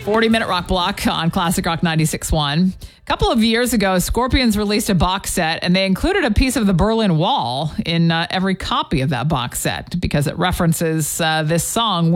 40-minute rock block on Classic Rock 96.1. A couple of years ago, Scorpions released a box set, and they included a piece of the Berlin Wall in every copy of that box set because it references this song,